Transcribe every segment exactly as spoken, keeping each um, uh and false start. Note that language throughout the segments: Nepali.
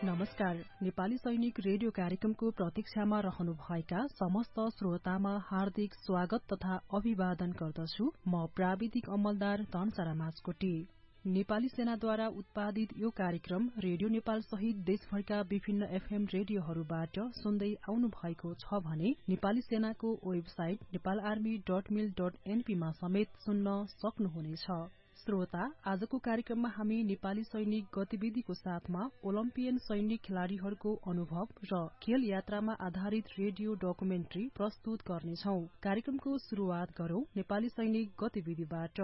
नमस्कार। नेपाली सैनिक रेडियो कार्यक्रमको प्रतीक्षामा रहनुभएका समस्त श्रोतामा हार्दिक स्वागत तथा अभिवादन गर्दछु। म प्राविधिक अमलदार धनसरा मास्कोटी। नेपाली सेनाद्वारा उत्पादित यो कार्यक्रम रेडियो नेपाल सहित देशभरका विभिन्न एफएम रेडियोहरूबाट सुन्दै आउनु भएको छ भने नेपाली सेनाको वेबसाइट नेपाल आर्मी डट मिल डट एनपी मा समेत सुन्न सक्नुहुनेछ। श्रोता, आजको कार्यक्रममा हामी नेपाली सैनिक गतिविधिको साथमा ओलम्पियन सैनिक खेलाड़ीहरूको अनुभव र खेल यात्रामा आधारित रेडियो डकुमेन्ट्री प्रस्तुत गर्नेछौ। कार्यक्रमको शुरूआत गरौं नेपाली सैनिक गतिविधिबाट।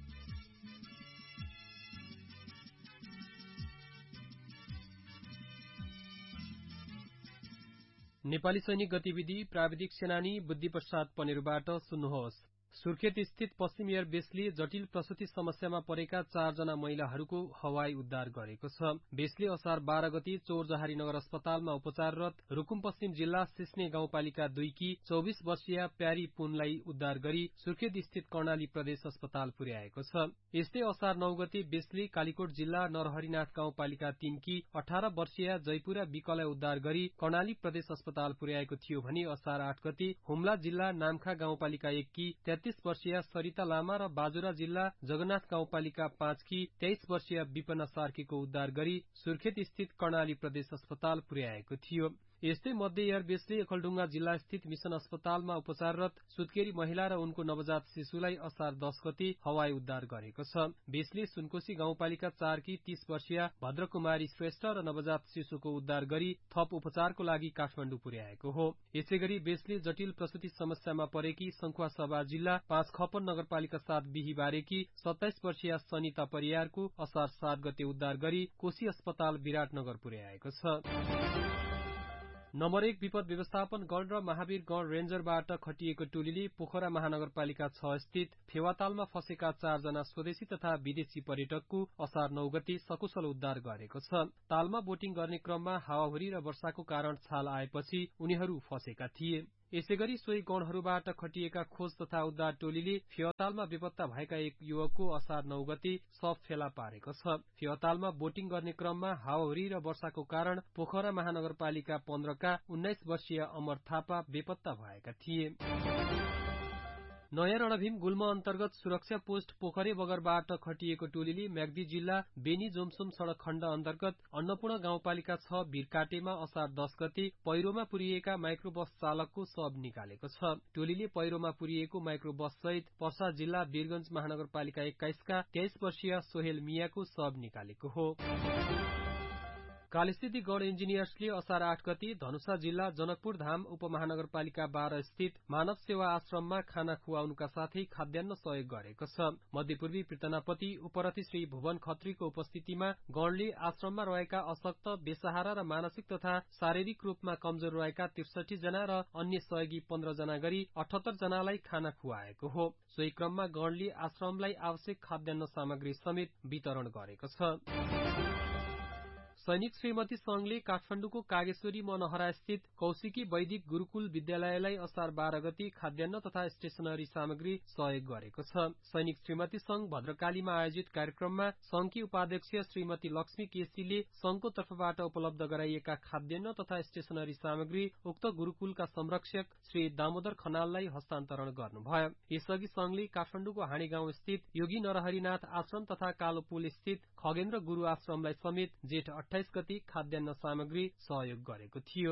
नेपाली सैनिक गतिविधि प्राविधिक सेनानी बुद्धि प्रसाद पनेरुबाट सुन्नुहोस्। सुर्खेत स्थित पश्चिम एयर बेसले जटिल प्रसूति समस्यामा परेका चारजना महिलाहरूको हवाई उद्धार गरेको छ। बेसले असार बाह्र गति चौरजहारी नगर अस्पतालमा उपचाररत रुकुम पश्चिम जिल्ला सिस्ने गाउँपालिका दुईकी चौबिस वर्षीय प्यारी पुनलाई उद्धार गरी सुर्खेत स्थित कर्णाली प्रदेश अस्पताल पुर्याएको छ। यस्तै असार नौ गति बेसले कालीकोट जिल्ला नरहरिनाथ गाउँपालिका तीनकी अठार वर्षीय जयपुरा विकलाई उद्धार गरी कर्णाली प्रदेश अस्पताल पुर्याएको थियो भने असार आठ गति हुम्ला जिल्ला नामखा गाउँपालिका एककी तेत्तीस वर्षीय सरिता लामा र बाजुरा जिल्ला जगन्नाथ गाउँपालिका पाँचकी तेइस वर्षीय विपना सार्कीको उद्धार गरी सुर्खेत स्थित कर्णाली प्रदेश अस्पताल पुर्याएको थियो। यस्तै मध्य एयर बेसले एखलढुङ्गा जिल्ला स्थित मिशन अस्पतालमा उपचाररत सुत्केरी महिला र उनको नवजात शिशुलाई असार दस गति हवाई उद्धार गरेको छ। बेसले सुनकोशी गाउँपालिका चारकी तीस वर्षीय भद्रकुमारी श्रेष्ठ र नवजात शिशुको उद्धार गरी थप उपचारको लागि काठमाडौँ पुर्याएको हो। यसैगरी बेसले जटिल प्रसूति समस्यामा परेकी सङ्खुवासभा जिल्ला पाँच खपन नगरपालिका सात बिहीबारेकी सत्ताइस वर्षीय सनिता परियारको असार सात गते उद्धार गरी कोशी अस्पताल विराटनगर पुर्याएको छ। नम्बर एक विपद व्यवस्थापन गण र महावीर गण रेन्जरबाट खटिएको टोलीले पोखरा महानगरपालिका छ स्थित फेवातालमा फँसेका चारजना स्वदेशी तथा विदेशी पर्यटकको असार नौ गते सकुशल उद्धार गरेको छ। तालमा बोटिङ गर्ने क्रममा हावाहुरी र वर्षाको कारण छाल आएपछि उनीहरू फँसेका थिए। यसैगरी सोही गणहरूबाट खटिएका खोज तथा उद्धार टोलीले फेवातालमा बेपत्ता भएका एक युवकको असार नौ गते शव फेला पारेको छ। फेवातालमा बोटिङ गर्ने क्रममा हावाहुरी र वर्षाको कारण पोखरा महानगरपालिका पन्ध्रका उन्नाइस वर्षीय अमर थापा बेपत्ता भएका थिए। नयाँ रणभीम गुल्म अन्तर्गत सुरक्षा पोस्ट पोखरे बगरबाट खटिएको टोलीले म्याग्दी जिल्ला बेनी जोमसोम सड़क खण्ड अन्तर्गत अन्नपूर्ण गाउँपालिका छ बिरकाटेमा असार दस गते पहिरोमा पुरिएका माइक्रो बस चालकको शव निकालेको छ। टोलीले पहिरोमा पुरिएको माइक्रो बस सहित पर्सा जिल्ला वीरगंज महानगरपालिका एक्काइसका तेइस वर्षीय सोहेल मियाको शव निकालेको हो। कालस्थिति गण इन्जिनियर्सले असार आठ गते धनुषा जिल्ला जनकपुर धाम उपमहानगरपालिका बाह्र स्थित मानव सेवा आश्रममा खाना खुवाउनुका साथै खाद्यान्न सहयोग गरेको छ। मध्यपूर्वी पृतनापति उपरथी श्री भुवन खत्रीको उपस्थितिमा गणले आश्रममा रहेका अशक्त बेसहारा र मानसिक तथा शारीरिक रूपमा कमजोर रहेका त्रिसठी जना र अन्य सहयोगी पन्ध्र जना गरी अठहत्तर जनालाई खाना खुवाएको हो। सोही क्रममा गणले आश्रमलाई आवश्यक खाद्यान्न सामग्री समेत वितरण गरेको छ। सैनिक श्रीमती संघले काठमाडौँको कागेश्वरी मनहरा स्थित कौशिकी वैदिक गुरूकुल विद्यालयलाई असार बाह्र गति खाद्यान्न तथा स्टेशनरी सामग्री सहयोग गरेको छ। सैनिक श्रीमती संघ भद्रकालीमा आयोजित कार्यक्रममा संघकी उपाध्यक्ष श्रीमती लक्ष्मी केसीले संघको तर्फबाट उपलब्ध गराइएका खाद्यान्न तथा स्टेशनरी सामग्री उक्त गुरूकुलका संरक्षक श्री दामोदर खनाललाई हस्तान्तरण गर्नुभयो। यसअघि संघले काठमाडौँको हाँडी गाउँ स्थित योगी नरहरिनाथ आश्रम तथा कालो पुल स्थित खगेन्द्र गुरू आश्रमलाई समेत जेठ अठाइस गति खाद्यान्न सामग्री सहयोग गरेको थियो।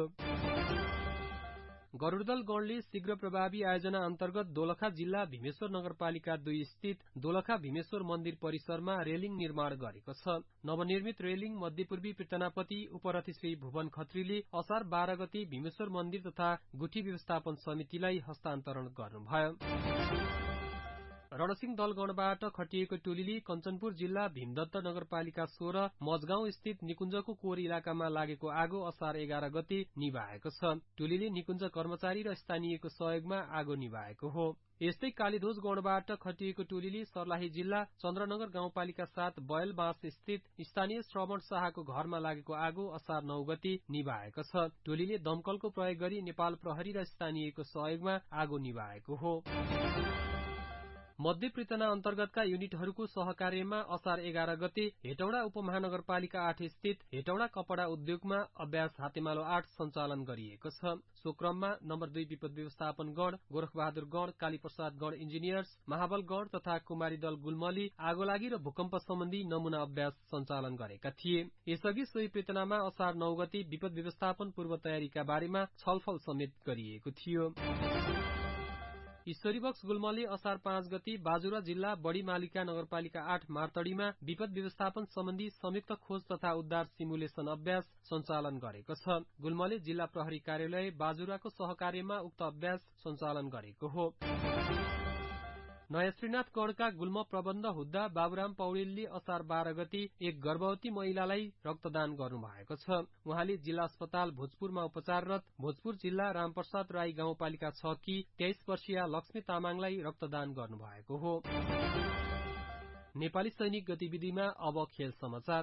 गरुडदल गणले शीघ्र प्रभावी आयोजना अन्तर्गत दोलखा जिल्ला भीमेश्वर नगरपालिका दुई स्थित दोलखा भीमेश्वर मन्दिर परिसरमा रेलिङ निर्माण गरेको छ। नवनिर्मित रेलिङ मध्यपूर्वी पृतनापति उपरथी श्री भुवन खत्रीले असार बाह्र गति भीमेश्वर मन्दिर तथा गुठी व्यवस्थापन समितिलाई हस्तान्तरण गर्नुभयो। रणसिंह दलगणबाट खटिएको टोलीले कञ्चनपुर जिल्ला भीमदत्त नगरपालिका सोह्र मजगाउँ स्थित निकुञ्जको कोर इलाकामा लागेको आगो असार एघार गते निभाएको छ। टोलीले निकुञ्ज कर्मचारी र स्थानीयको सहयोगमा आगो निभाएको हो। यस्तै कालीध्वज गणबाट खटिएको टोलीले सर्लाही जिल्ला चन्द्रनगर गाउँपालिका सात बयलबाँस स्थित स्थानीय श्रवण शाहको घरमा लागेको आगो असार नौ गते निभाएको छ। टोलीले दमकलको प्रयोग गरी नेपाल प्रहरी र स्थानीयको सहयोगमा आगो निभाएको हो। मध्य पृतना अन्तर्गतका युनिटहरूको सहकार्यमा असार एघार गते हेटौडा उपमहानगरपालिका आठ स्थित हेटौडा कपडा उद्योगमा अभ्यास हातेमालो आठ सञ्चालन गरिएको छ। सो क्रममा नम्बर दुई विपद व्यवस्थापन गण, गोरखबहादुर गण, कालीप्रसाद गण इन्जिनियर्स, महाबल गण तथा कुमारी दल गुल्मली आगोलागी र भूकम्प सम्बन्धी नमूना अभ्यास सञ्चालन गरेका थिए। यसअघि सोही पृतनामा असार नौ गते विपद व्यवस्थापन पूर्व तयारीका बारेमा छलफल समेत गरिएको थियो। ईश्वरीबक्स गुल्मले असार पाँच गते बाजुरा जिल्ला बढी मालिका नगरपालिका आठ मार्तडीमा विपद व्यवस्थापन सम्बन्धी संयुक्त खोज तथा उद्धार सिमुलेसन अभ्यास सञ्चालन गरेको छ। गुल्मले जिल्ला प्रहरी कार्यालय बाजुराको सहकार्यमा उक्त अभ्यास सञ्चालन गरेको हो। नयाँ श्रीनाथ गणका गुल्म प्रबन्ध हुद्दा बाबुराम पौडेलले असार बाह्र गते एक गर्भवती महिलालाई रक्तदान गर्नुभएको छ। उहाँले जिल्ला अस्पताल भोजपुरमा उपचाररत भोजपुर जिल्ला रामप्रसाद राई गाउँपालिका छ कि तेइस वर्षीय लक्ष्मी तामाङलाई रक्तदान गर्नुभएको हो। नेपाली सैनिक गतिविधिमा अब खेल समाचार।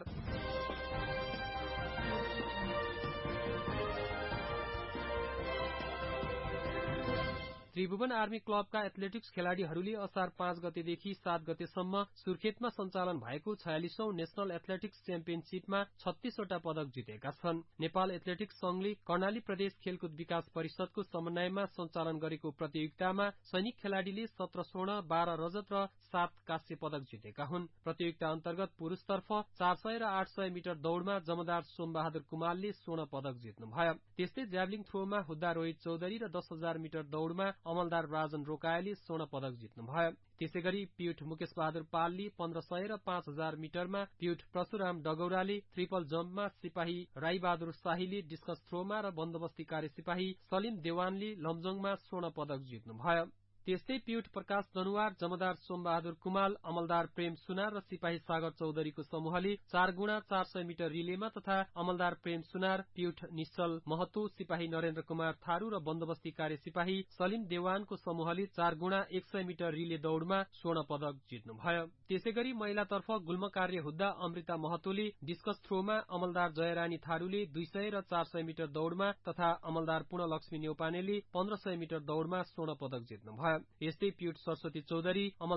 त्रिभुवन आर्मी क्लबका एथलेटिक्स खेलाड़ीहरूले असार पाँच गतेदेखि सात गतेसम्म सुर्खेतमा सञ्चालन भएको छयालिसौं नेशनल एथलेटिक्स च्याम्पियनशीपमा छत्तीसवटा पदक जितेका छन्। नेपाल एथलेटिक्स संघले कर्णाली प्रदेश खेलकुद विकास परिषदको समन्वयमा सञ्चालन गरेको प्रतियोगितामा सैनिक खेलाड़ीले सत्र स्वर्ण, बाह्र रजत र सात कांस्य पदक जितेका हुन्। प्रतियोगिता अन्तर्गत पुरूषतर्फ चार सय र आठ सय मिटर दौड़मा जमदार सोमबहादुर कुमालले स्वर्ण पदक जित्नुभयो। त्यस्तै ज्याभलिङ थ्रोमा हुद्दा रोहित चौधरी र दस हजार मिटर दौड़मा अमलदार राजन रोकायाले स्वर्ण पदक जित्नुभयो। त्यसै गरी पियुठ मुकेश बहादुर पालले पन्ध्र सय र पाँच हजार मिटरमा, पियुठ परशुराम डगौराले ट्रिपल जम्पमा, सिपाही राई बहादुर शाहीले डिस्कस थ्रोमा र बन्दोबस्ती कार्य सिपाही सलिम देवानले लमजोङमा स्वर्ण पदक जित्नुभयो। त्यस्तै पियुठ प्रकाश दनुवार, जमदार सोमबहादुर कुमाल, अमलदार प्रेम सुनार र सिपाही सागर चौधरीको समूहले चार गुणा चार सय मिटर रिलेमा तथा अमलदार प्रेम सुनार, पियुठ निश्चल महतो, सिपाही नरेन्द्र कुमार थारू र बन्दोबस्ती कार्य सिपाही सलिम देवानको समूहले चार गुणा एक सय मिटर रिले दौड़मा स्वर्ण पदक जित्नुभयो। त्यसै गरी महिलातर्फ गुल्म कार्य हुद्दा अमृता महतोले डिस्कस थ्रोमा, अमलदार जयरानी थारूले दुई सय र चार सय मिटर दौड़मा तथा अमलदार पूर्णलक्ष्मी न्यौपानेले पन्ध्र सय मिटर दौड़मा स्वर्ण पदक जित्नुभयो। यस्तै पियुठ सरस्वती चौधरी,